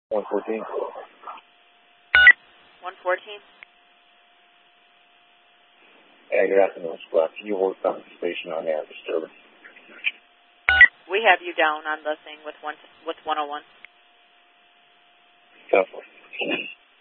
114. 114. Yeah, good afternoon, Squad. Can you hold down the station on air disturbance? We have you down on the thing with 101. Definitely.